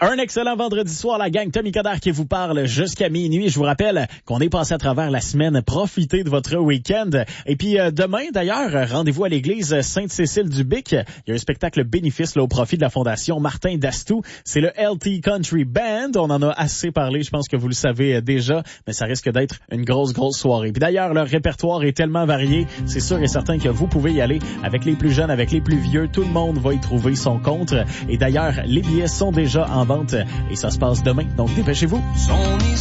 Un excellent vendredi soir, la gang. Tommy Coderre qui vous parle jusqu'à minuit. Je vous rappelle qu'on est passé à travers la semaine. Profitez de votre week-end. Et puis demain, d'ailleurs, rendez-vous à l'église Sainte-Cécile-du-Bic. Il y a un spectacle bénéfice là, au profit de la Fondation Martin Dastou. C'est le LT Country Band. On en a assez parlé, je pense que vous le savez déjà, mais ça risque d'être une grosse soirée. Puis d'ailleurs, leur répertoire est tellement varié, c'est sûr et certain que vous pouvez y aller avec les plus jeunes, avec les plus vieux. Tout le monde va y trouver son compte. Et d'ailleurs, les billets sont déjà en vente et ça se passe demain. Donc dépêchez-vous.